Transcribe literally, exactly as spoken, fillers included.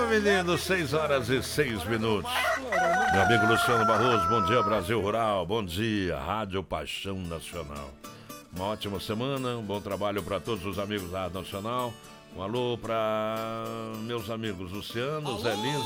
menino, seis horas e seis minutos. Meu amigo Luciano Barroso, bom dia Brasil Rural, bom dia Rádio Paixão Nacional. Uma ótima semana, um bom trabalho para todos os amigos da Rádio Nacional. Um alô para meus amigos Luciano, Zé Lins.